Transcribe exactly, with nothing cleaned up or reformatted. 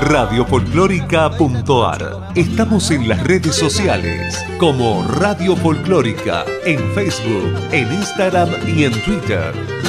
radio folclórica punto a r. Estamos en las redes sociales como Radio Folclórica, en Facebook, en Instagram y en Twitter.